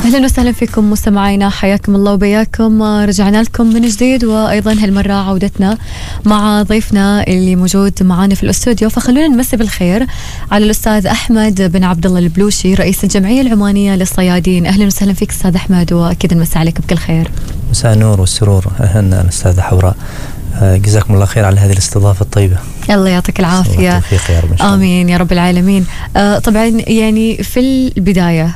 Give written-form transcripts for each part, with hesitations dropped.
أهلا وسهلا فيكم مستمعينا، حياكم الله وبياكم. رجعنا لكم من جديد، وأيضا هالمرة عودتنا مع ضيفنا اللي موجود معانا في الاستوديو. فخلونا نمسي بالخير على الأستاذ أحمد بن عبد الله البلوشي، رئيس الجمعية العمانية للصيادين. أهلا وسهلا فيك أستاذ أحمد، وأكيد نمسي عليك بكل خير. مساء النور والسرور. أهلا أستاذ حوراء، جزاكم الله خير على هذه الاستضافة الطيبة. الله يعطيك العافية. يا رب. آمين يا رب العالمين. طبعا يعني في البداية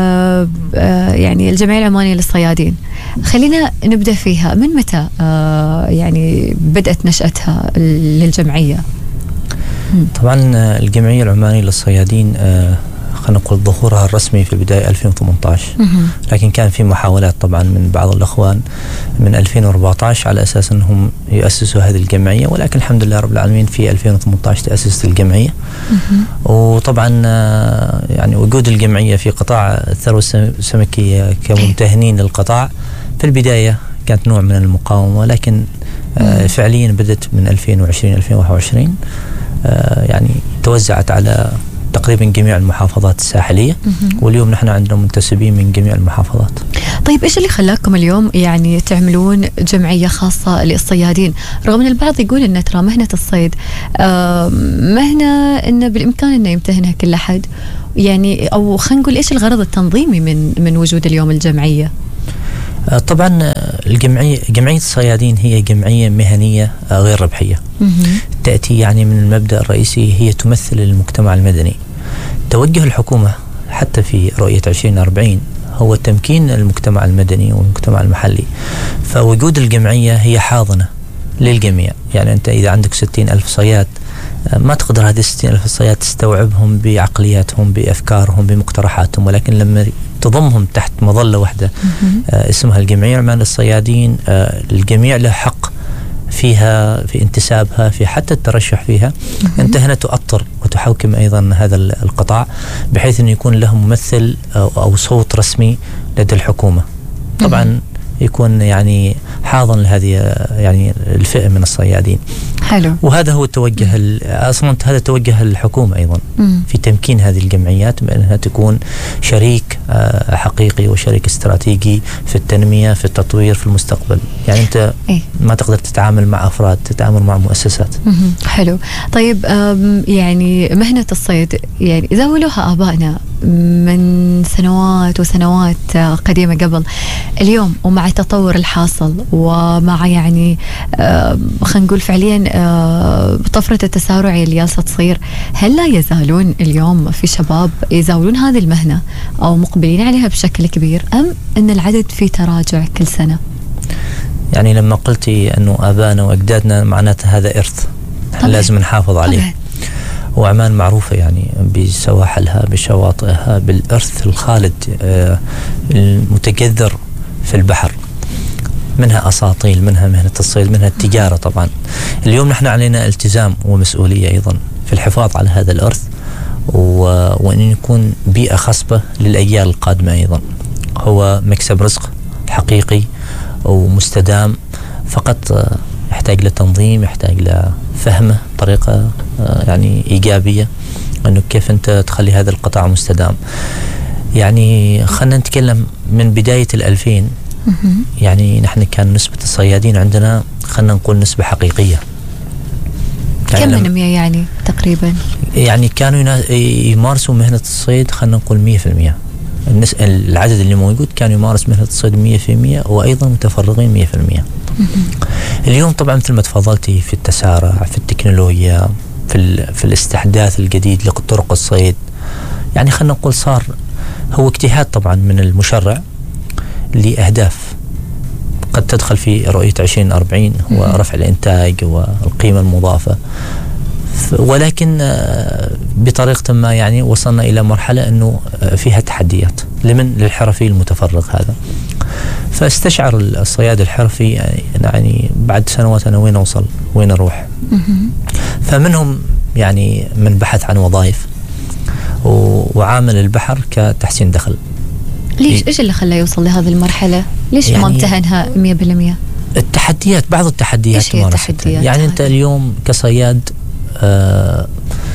يعني الجمعية العمانية للصيادين، خلينا نبدأ فيها. من متى يعني بدأت نشأتها للجمعية؟ طبعا الجمعية العمانية للصيادين خلينا نقول ظهورها الرسمي في البداية 2018، لكن كان في محاولات طبعا من بعض الأخوان من 2014 على أساس أنهم يؤسسوا هذه الجمعية، ولكن الحمد لله رب العالمين في 2018 تأسست الجمعية. وطبعا يعني وجود الجمعية في قطاع الثروة السمكية كممتهنين للقطاع في البداية كانت نوع من المقاومة، لكن فعليا بدأت من 2020 يعني توزعت على تقريبا جميع المحافظات الساحلية، واليوم نحن عندنا منتسبين من جميع المحافظات. طيب إيش اللي خلاكم اليوم يعني تعملون جمعية خاصة للصيادين، رغم أن البعض يقول أن ترى مهنة الصيد مهنة أن بالإمكان أن يمتهنها كل أحد، يعني أو خلينا نقول إيش الغرض التنظيمي من وجود اليوم الجمعية؟ طبعا جمعية الصيادين هي جمعية مهنية غير ربحية، تأتي يعني من المبدأ الرئيسي هي تمثل المجتمع المدني. توجه الحكومة حتى في رؤية 2040 هو تمكين المجتمع المدني والمجتمع المحلي، فوجود الجمعية هي حاضنة للجميع. يعني أنت إذا عندك 60,000 صياد ما تقدر هذه 60,000 صياد تستوعبهم بعقلياتهم بأفكارهم بمقترحاتهم، ولكن لما تضمهم تحت مظلة واحدة اسمها الجمعية العمانية للصيادين، الجميع له حق فيها، في انتسابها، في حتى الترشح فيها. أنت هنا تؤطر وتحوكم أيضا هذا القطاع بحيث أن يكون له ممثل أو صوت رسمي لدى الحكومة. طبعا يكون يعني حاضن لهذه يعني الفئة من الصيادين. حلو. وهذا هو التوجه أصلا، هذا توجه الحكومة أيضا في تمكين هذه الجمعيات بأنها تكون شريك حقيقي وشريك استراتيجي في التنمية، في التطوير، في المستقبل. يعني أنت ما تقدر تتعامل مع أفراد، تتعامل مع مؤسسات. حلو. طيب يعني مهنة الصيد يعني زاولوها آبائنا من سنوات وسنوات قديمة قبل اليوم، ومع التطور الحاصل ومع يعني خلينا نقول فعليا طفرة التسارع اللي جالسة تصير، هل لا يزالون اليوم في شباب يزاولون هذه المهنة أو مقبلين عليها بشكل كبير، أم أن العدد في تراجع كل سنة؟ يعني لما قلتي أنه آبائنا وأجدادنا معناته هذا إرث لازم نحافظ عليه. وعمان معروفة يعني بسواحلها، بشواطئها، بالإرث الخالد المتجذر في البحر، منها أساطيل، منها مهنة الصيد، منها التجارة. طبعا اليوم نحن علينا التزام ومسؤولية أيضا في الحفاظ على هذا الإرث، وأن يكون بيئة خصبة للأجيال القادمة. أيضا هو مكسب رزق حقيقي ومستدام، فقط يحتاج لتنظيم، يحتاج لفهمه بطريقة يعني إيجابية، أنه كيف أنت تخلي هذا القطاع مستدام. يعني خلنا نتكلم من بداية 2000 يعني نحن كان نسبة الصيادين عندنا خلنا نقول نسبة حقيقية. يعني كم من 100 يعني تقريبا؟ يعني كانوا يمارسوا مهنة الصيد خلنا نقول 100%. العدد اللي موجود كان يمارس مهنة الصيد 100%، وأيضا متفرغين 100%. اليوم طبعا مثل ما تفضلتي في التسارع، في التكنولوجيا، في الاستحداث الجديد لطرق الصيد، يعني خلنا نقول صار هو اجتهاد طبعا من المشرع لأهداف قد تدخل في رؤية 2040، هو رفع الإنتاج والقيمة المضافة، ولكن بطريقة ما يعني وصلنا إلى مرحلة أنه فيها تحديات للحرفي المتفرغ هذا. فاستشعر الصياد الحرفي يعني بعد سنوات أنا وين أوصل، وين أروح. فمنهم يعني من بحث عن وظائف وعامل البحر كتحسين دخل. ليش إيش اللي خلاه يوصل لهذه المرحلة؟ ليش يعني ما امتهنها 100%؟ التحديات، بعض التحديات يعني أنت اليوم كصياد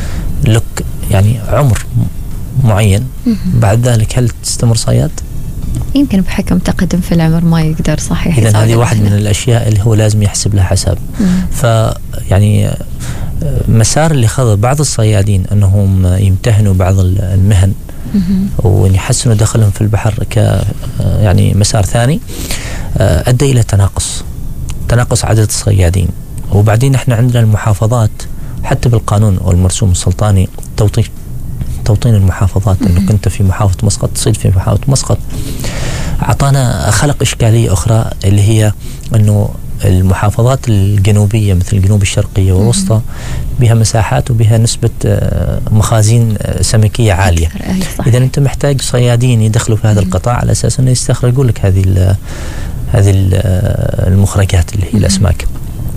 لك يعني عمر معين، بعد ذلك هل تستمر صياد؟ يمكن بحكم تقدم في العمر ما يقدر صحيح. إذن هذه واحد من الأشياء اللي هو لازم يحسب لها حساب. فيعني مسار اللي خذ بعض الصيادين أنهم يمتهنوا بعض المهن وأن يحسنوا دخلهم في البحر يعني مسار ثاني أدى إلى تناقص عدد الصيادين. وبعدين احنا عندنا المحافظات حتى بالقانون والمرسوم السلطاني توطين المحافظات، انه كنت في محافظة مسقط تصيد في محافظة مسقط، اعطانا خلق اشكالية اخرى اللي هي انه المحافظات الجنوبية مثل الجنوب الشرقية والوسطى بها مساحات وبها نسبة مخازين سمكية عالية. إذا أنت محتاج صيادين يدخلوا في هذا القطاع على أساس أنه يستخرجوا لك هذه المخرجات اللي هي الأسماك.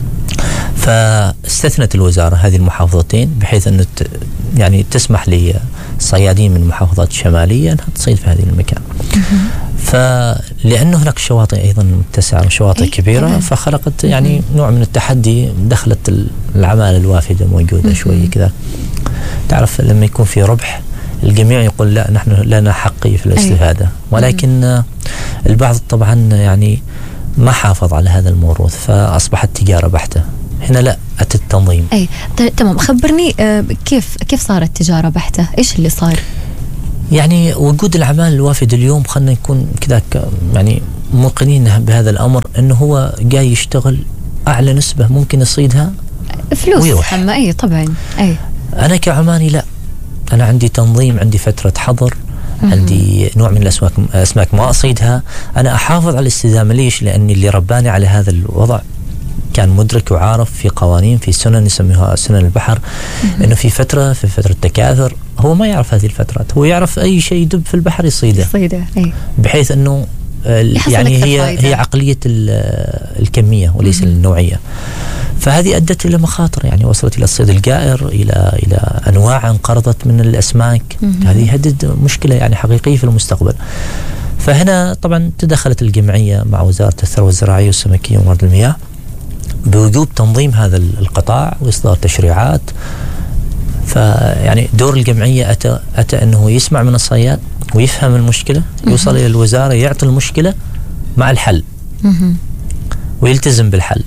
فاستثنت الوزارة هذه المحافظتين بحيث أنه يعني تسمح للصيادين من المحافظات الشمالية أنها تصيد في هذه المكان. فلأنه هناك شواطئ أيضا متسعة وشواطئ كبيرة، فخلقت يعني نوع من التحدي. دخلت العمالة الوافدة موجودة شوية كذا. تعرف لما يكون في ربح الجميع يقول لا نحن لنا حقي في الاستفادة، ولكن البعض طبعا يعني ما حافظ على هذا الموروث فأصبحت تجارة بحتة. هنا لا، أتى التنظيم. تمام. خبرني كيف صارت تجارة بحتة؟ إيش اللي صار؟ يعني وجود العمال الوافد اليوم خلنا نكون كذا يعني موقنين بهذا الأمر، أنه هو جاي يشتغل أعلى نسبة ممكن يصيدها فلوس ويروح. طبعا. أنا كعماني لا، أنا عندي تنظيم، عندي فترة حظر، عندي نوع من الأسماك ما أصيدها. أنا أحافظ على الاستدامة. ليش؟ لأني اللي رباني على هذا الوضع كان مدرك وعارف في قوانين، في سنن نسميها سنن البحر، انه في فتره تكاثر هو ما يعرف هذه الفترات، هو يعرف اي شيء يدب في البحر يصيده. بحيث انه يعني هي عقليه الكميه وليس النوعيه. فهذه ادت الى مخاطر، يعني وصلت الى الصيد الجائر، الى انواع انقرضت من الاسماك. هذه يهدد مشكله يعني حقيقيه في المستقبل. فهنا طبعا تدخلت الجمعيه مع وزاره الثروه الزراعيه والسمكيه وموارد المياه بوجوب تنظيم هذا القطاع وإصدار تشريعات. فيعني دور الجمعية أتى أنه يسمع من الصياد ويفهم المشكلة، يوصل إلى الوزارة، يعطي المشكلة مع الحل ويلتزم بالحل.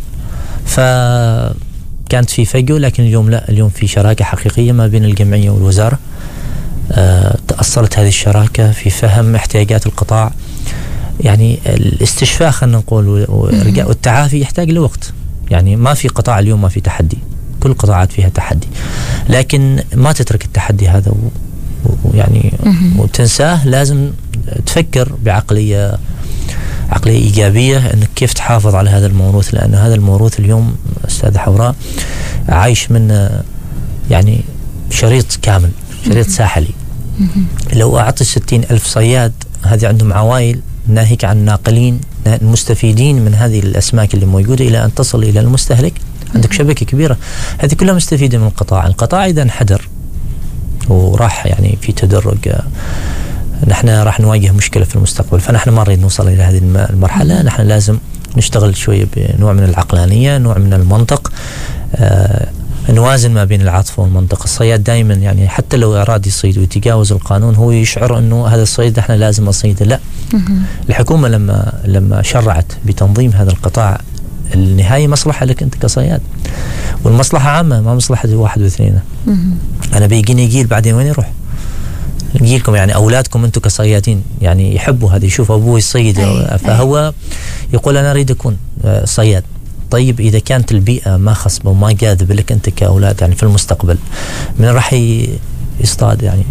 فكانت في فجوة، لكن اليوم لا، اليوم في شراكة حقيقية ما بين الجمعية والوزارة. تأصلت هذه الشراكة في فهم احتياجات القطاع. يعني الاستشفاء خلينا نقول والتعافي يحتاج لوقت. يعني ما في قطاع اليوم ما في تحدي، كل القطاعات فيها تحدي، لكن ما تترك التحدي هذا ويعني وتنساه. لازم تفكر بعقلية إيجابية أنك كيف تحافظ على هذا الموروث، لأن هذا الموروث اليوم أستاذ حوراء عايش من يعني شريط كامل، شريط ساحلي. لو أعطي 60,000 صياد هذه عندهم عوائل ناهيك عن ناقلين المستفيدين من هذه الأسماك اللي موجودة إلى أن تصل إلى المستهلك، عندك شبكة كبيرة، هذه كلها مستفيدة من القطاع إذا انحدر وراح يعني في تدرج، نحن راح نواجه مشكلة في المستقبل. فنحن ما نريد نوصل إلى هذه المرحلة. نحن لازم نشتغل شوية بنوع من العقلانية، نوع من المنطق، نوازن ما بين العاطفة والمنطق. الصياد دائما يعني حتى لو أراد يصيد ويتجاوز القانون هو يشعر أنه هذا الصيد احنا لازم نصيده. لا، الحكومة لما شرعت بتنظيم هذا القطاع، النهاية مصلحة لك أنت كصياد، والمصلحة عامة ما مصلحة واحد واثنين. أنا بيجيني جيل بعدين وين يروح؟ جيلكم يعني أولادكم أنتم كصيادين يعني يحبوا هذا، يشوف أبوه يصيد فهو يقول أنا أريد أكون صياد. طيب إذا كانت البيئة ما خصبة وما جاذبة لك أنت كأولاد يعني في المستقبل، من راح يصطاد يعني؟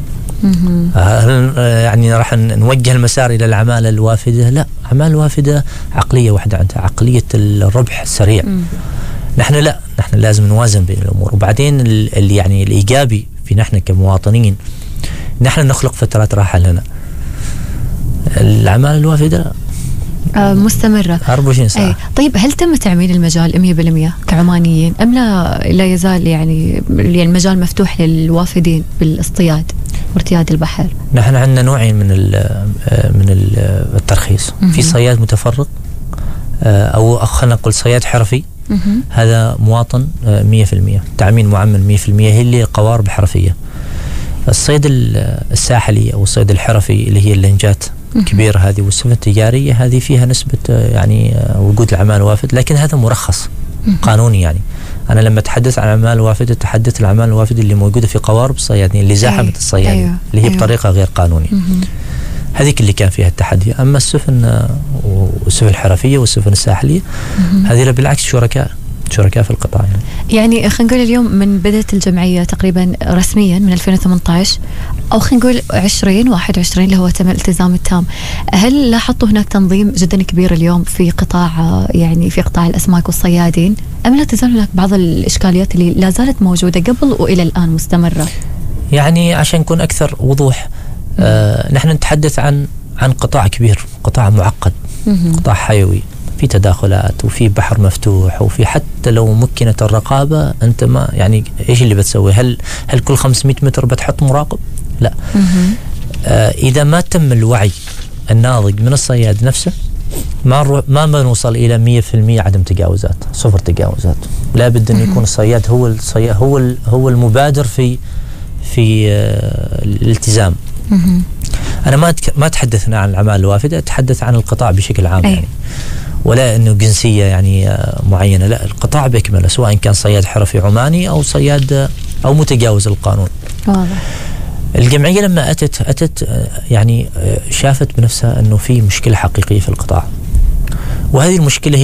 يعني راح نوجه المسار إلى العمالة الوافدة؟ لا، عمالة الوافدة عقلية واحدة عندها، عقلية الربح السريع. نحن لا، نحن لازم نوازن بين الأمور. وبعدين اللي يعني الإيجابي في نحن كمواطنين، نحن نخلق فترات راحة لنا. العمالة الوافدة مستمرة 24 ساعة. طيب هل تم تعميل المجال 100% كعمانيين أم لا يزال يعني المجال مفتوح للوافدين بالاصطياد وارتياد البحر؟ نحن عندنا نوعين من الترخيص. في صياد متفرغ أو خلينا نقول صياد حرفي. هذا مواطن 100%، تعميل معمل 100%، هي اللي قوارب حرفية. الصيد الساحلي أو الصيد الحرفي اللي هي اللنجات كبيرة هذه، والسفن التجارية هذه فيها نسبة يعني وجود الأعمال الوافدة، لكن هذا مرخص قانوني. يعني أنا لما أتحدث عن الأعمال الوافدة أتحدث عن الأعمال الوافدة اللي موجودة في قوارب الصيادين، اللي زاحمت الصيادين، اللي هي بطريقة غير قانونية. هذيك اللي كان فيها التحدي. أما السفن والسفن الحرفية والسفن الساحلية هذه بالعكس شركاء في القطاع. يعني خلينا نقول اليوم من بدأت الجمعية تقريبا رسميا من 2018 أو خلينا نقول 2021 اللي هو تم الالتزام التام، هل لاحظتوا هناك تنظيم جدا كبير اليوم في قطاع يعني في قطاع الأسماك والصيادين، أم لا تزال هناك بعض الإشكاليات اللي لا زالت موجودة قبل وإلى الآن مستمرة؟ يعني عشان نكون أكثر وضوح، نحن نتحدث عن قطاع كبير، قطاع معقد، قطاع حيوي، في تداخلات وفي بحر مفتوح، وفي حتى لو مكنت الرقابة أنت ما يعني إيش اللي بتسوي؟ هل كل 500 متر بتحط مراقب؟ لا. إذا ما تم الوعي الناضج من الصياد نفسه ما بنوصل إلى 100% عدم تجاوزات، 0 تجاوزات. لا بد أن يكون الصياد هو المبادر في الالتزام. أنا ما تحدثنا عن الأعمال الوافدة، أتحدث عن القطاع بشكل عام. يعني ولا إنه جنسية يعني معينة، لا، القطاع بأكمله، سواء كان صياد حرفي عماني أو صياد أو متجاوز القانون. واضح. الجمعية لما أتت يعني شافت بنفسها أنه في مشكلة حقيقية في القطاع، وهذه المشكلة